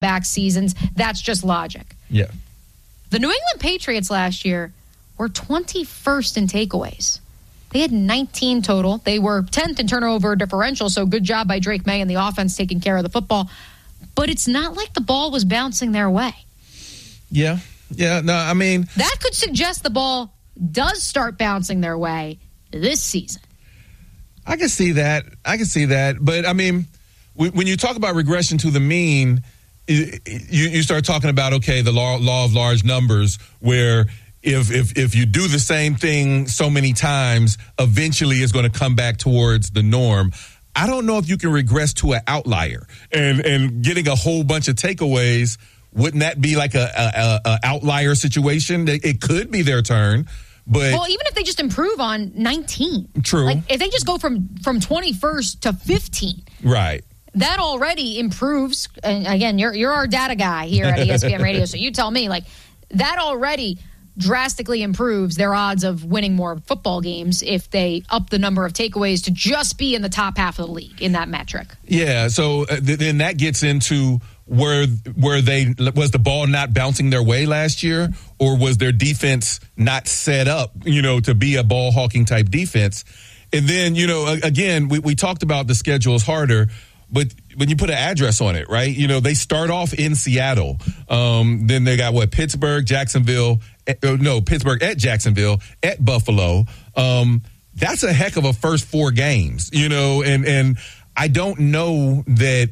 back seasons. That's just logic. Yeah. The New England Patriots last year were 21st in takeaways. They had 19 total. They were 10th in turnover differential, so good job by Drake May and the offense taking care of the football. But it's not like the ball was bouncing their way. Yeah. Yeah. No, I mean, that could suggest the ball does start bouncing their way this season. I can see that. But, I mean, when you talk about regression to the mean, you start talking about, okay, the law of large numbers, where if you do the same thing so many times, eventually it's going to come back towards the norm. I don't know if you can regress to an outlier. And getting a whole bunch of takeaways, wouldn't that be like a outlier situation? It could be their turn. But, well, even if they just improve on 19. True. Like if they just go from 21st to 15. Right. That already improves. And again, you're our data guy here at ESPN Radio, so you tell me, like, that already drastically improves their odds of winning more football games if they up the number of takeaways to just be in the top half of the league in that metric. Yeah, so then that gets into where they was the ball not bouncing their way last year, or was their defense not set up, to be a ball hawking type defense? And then, again, we talked about the schedule is harder, but when you put an address on it, right? They start off in Seattle. Then they got Pittsburgh, Pittsburgh at Jacksonville, at Buffalo. That's a heck of a first 4 games, and I don't know that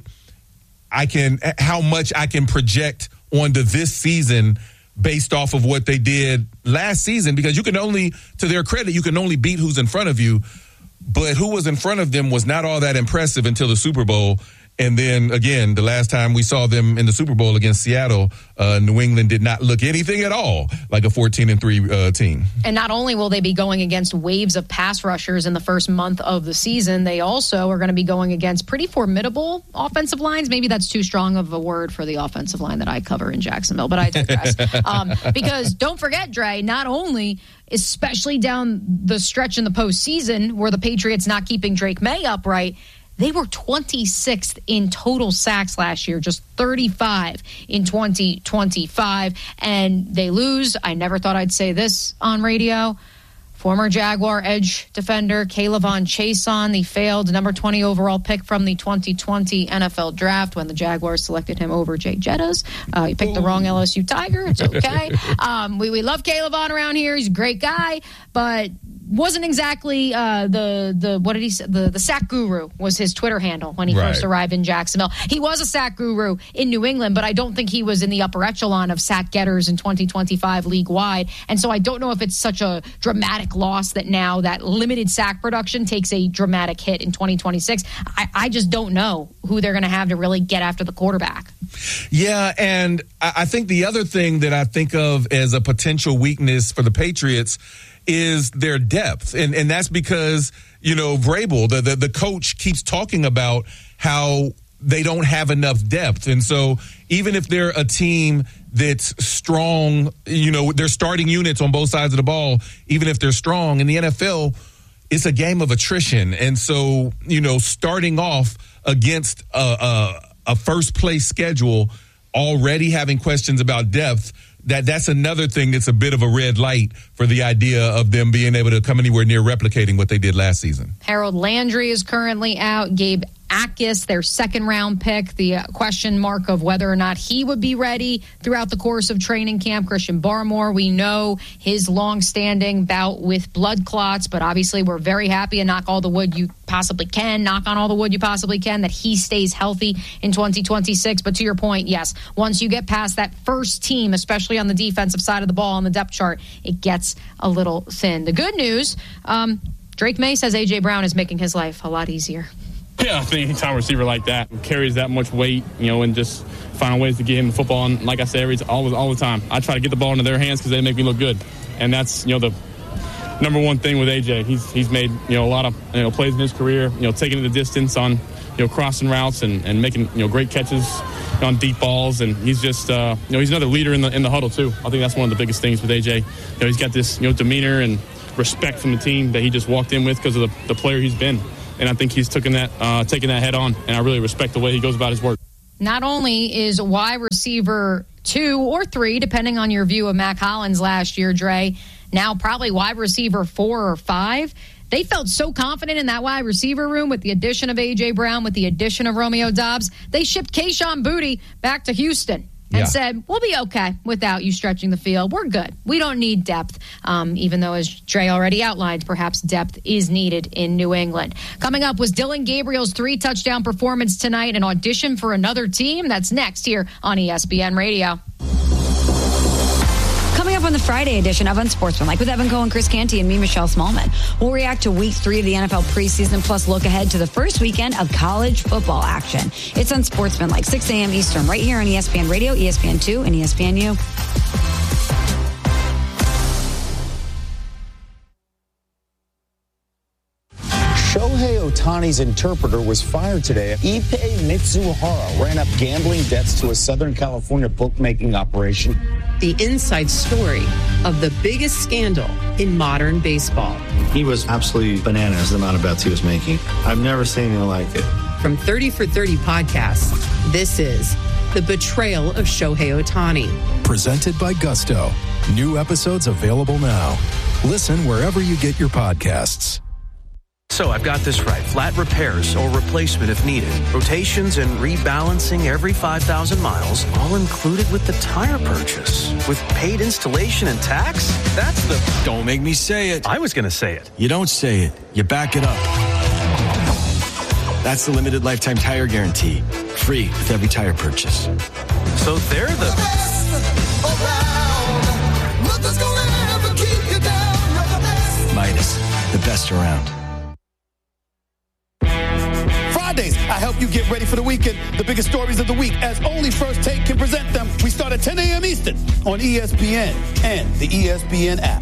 how much I can project onto this season based off of what they did last season, because you can only, to their credit, you can only beat who's in front of you. But who was in front of them was not all that impressive until the Super Bowl. And then, again, the last time we saw them in the Super Bowl against Seattle, New England did not look anything at all like a 14-3 team. And not only will they be going against waves of pass rushers in the first month of the season, they also are going to be going against pretty formidable offensive lines. Maybe that's too strong of a word for the offensive line that I cover in Jacksonville, but I digress. Because don't forget, Dre, not only, especially down the stretch in the postseason where the Patriots not keeping Drake May upright, they were 26th in total sacks last year, just 35 in 2025. And they lose. I never thought I'd say this on radio. Former Jaguar edge defender Kayvon Chaisson, the failed number 20 overall pick from the 2020 NFL draft when the Jaguars selected him over Jay Jettas. You picked the wrong LSU Tiger. It's okay. We love Kayvon around here. He's a great guy, but wasn't exactly what did he say? The sack guru was his Twitter handle when he first arrived in Jacksonville. He was a sack guru in New England, but I don't think he was in the upper echelon of sack getters in 2025 league-wide. And so I don't know if it's such a dramatic loss that now that limited sack production takes a dramatic hit in 2026. I just don't know who they're going to have to really get after the quarterback. Yeah, and I think the other thing that I think of as a potential weakness for the Patriots is their depth. And that's because, Vrabel, the coach, keeps talking about how they don't have enough depth. And so even if they're a team that's strong, they're starting units on both sides of the ball, even if they're strong in the NFL, it's a game of attrition. And so, starting off against a first place schedule, already having questions about depth, that's another thing that's a bit of a red light for the idea of them being able to come anywhere near replicating what they did last season. Harold Landry is currently out. Gabe Akis, their second-round pick, the question mark of whether or not he would be ready throughout the course of training camp. Christian Barmore, we know his long-standing bout with blood clots, but obviously we're very happy and knock on all the wood you possibly can that he stays healthy in 2026. But to your point, yes, once you get past that first team, especially on the defensive side of the ball on the depth chart, it gets a little thin. The good news, Drake May says A.J. Brown is making his life a lot easier. Yeah, I think anytime a receiver like that carries that much weight, and just finding ways to get him the football. And like I say, all the time, I try to get the ball into their hands because they make me look good. And that's, the number one thing with AJ. He's made, a lot of, plays in his career, taking it the distance on, crossing routes and making, great catches on deep balls. And he's just, he's another leader in the huddle too. I think that's one of the biggest things with AJ. He's got this, demeanor and respect from the team that he just walked in with because of the player he's been. And I think he's taken that head on, and I really respect the way he goes about his work. not only is wide receiver 2 or 3, depending on your view of Mac Hollins last year, Dre, now probably wide receiver 4 or 5. They felt so confident in that wide receiver room with the addition of A.J. Brown, with the addition of Romeo Doubs. They shipped Kayshon Boutte back to Houston and said, we'll be okay without you stretching the field. We're good. We don't need depth, even though, as Dre already outlined, perhaps depth is needed in New England. Coming up was Dillon Gabriel's 3-touchdown performance tonight, an audition for another team. That's next here on ESPN Radio. Coming up on the Friday edition of Unsportsmanlike with Evan Cohen, Chris Canty, and me, Michelle Smallman. We'll react to Week 3 of the NFL preseason, plus look ahead to the first weekend of college football action. It's Unsportsmanlike, 6 a.m. Eastern, right here on ESPN Radio, ESPN2, and ESPNU. Shohei Ohtani's interpreter was fired today. Ippei Mitsuhara ran up gambling debts to a Southern California bookmaking operation. The inside story of the biggest scandal in modern baseball. He was absolutely bananas, the amount of bets he was making. I've never seen anything like it. From 30 for 30 podcasts, this is The Betrayal of Shohei Ohtani. Presented by Gusto. New episodes available now. Listen wherever you get your podcasts. So I've got this right. Flat repairs or replacement if needed. Rotations and rebalancing every 5,000 miles, all included with the tire purchase. With paid installation and tax? That's the... Don't make me say it. I was going to say it. You don't say it. You back it up. That's the limited lifetime tire guarantee. Free with every tire purchase. So they're the... Midas, the best around. Fridays, I help you get ready for the weekend. The biggest stories of the week, as only First Take can present them. We start at 10 a.m. Eastern on ESPN and the ESPN app.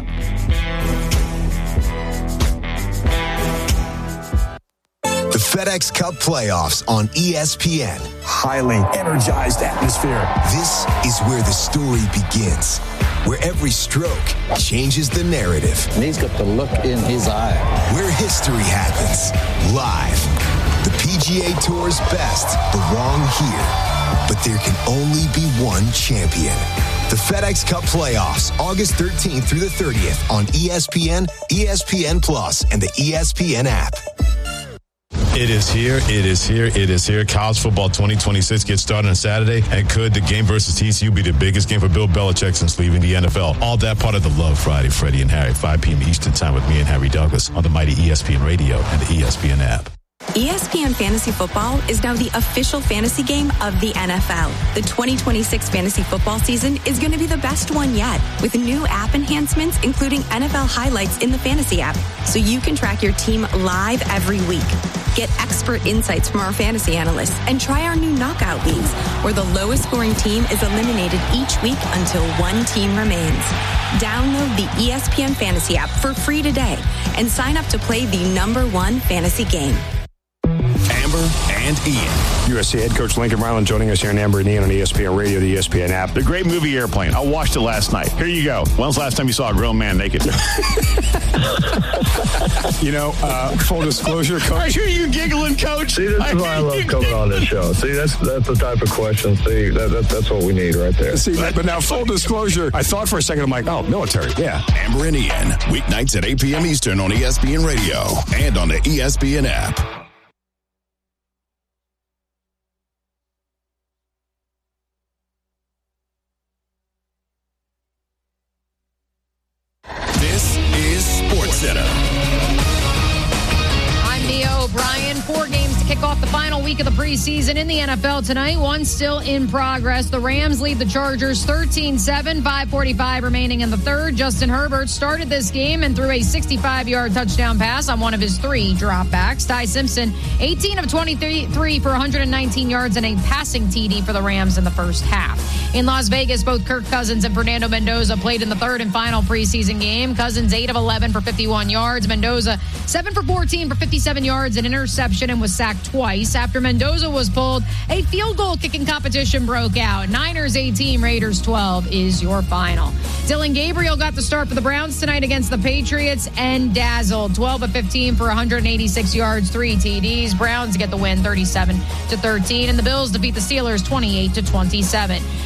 The FedEx Cup playoffs on ESPN. Highly energized atmosphere. This is where the story begins, where every stroke changes the narrative. And he's got the look in his eye. Where history happens, live. The PGA Tour's best belong here, but there can only be one champion. The FedEx Cup playoffs, August 13th through the 30th on ESPN, ESPN Plus, and the ESPN app. It is here. It is here. It is here. College football 2026 gets started on Saturday. And could the game versus TCU be the biggest game for Bill Belichick since leaving the NFL? All that part of the Love Friday. Freddie and Harry, 5 p.m. Eastern time with me and Harry Douglas on the mighty ESPN Radio and the ESPN app. ESPN Fantasy Football is now the official fantasy game of the NFL. The 2026 fantasy football season is going to be the best one yet, with new app enhancements, including NFL highlights in the fantasy app, so you can track your team live every week. Get expert insights from our fantasy analysts and try our new knockout leagues, where the lowest scoring team is eliminated each week until one team remains. Download the ESPN Fantasy app for free today and sign up to play the #1 fantasy game. Amber and Ian. USC head coach Lincoln Riley joining us here in Amber and Ian on ESPN Radio, the ESPN app. The great movie Airplane. I watched it last night. Here you go. When's the last time you saw a grown man naked? Full disclosure, Coach. I hear you giggling, Coach. See, this is why I love coming on this show. See, that's the type of question. See, that's what we need right there. See, but now, full disclosure, I thought for a second, I'm like, oh, military. Yeah. Amber and Ian. Weeknights at 8 p.m. Eastern on ESPN Radio and on the ESPN app. This is SportsCenter. I'm Mia O'Brien. 4 games to kick off the final week of the preseason in the NFL tonight. One still in progress. The Rams lead the Chargers 13-7, 5:45 remaining in the third. Justin Herbert started this game and threw a 65-yard touchdown pass on one of his 3 dropbacks. Ty Simpson, 18 of 23 for 119 yards and a passing TD for the Rams in the first half. In Las Vegas, both Kirk Cousins and Fernando Mendoza played in the third and final preseason game. Cousins 8 of 11 for 51 yards. Mendoza 7 for 14 for 57 yards, an interception, and was sacked twice. After Mendoza was pulled, a field goal kicking competition broke out. Niners 18, Raiders 12 is your final. Dylan Gabriel got the start for the Browns tonight against the Patriots and dazzled. 12 of 15 for 186 yards, 3 TDs. Browns get the win 37-13, and the Bills defeat the Steelers 28-27.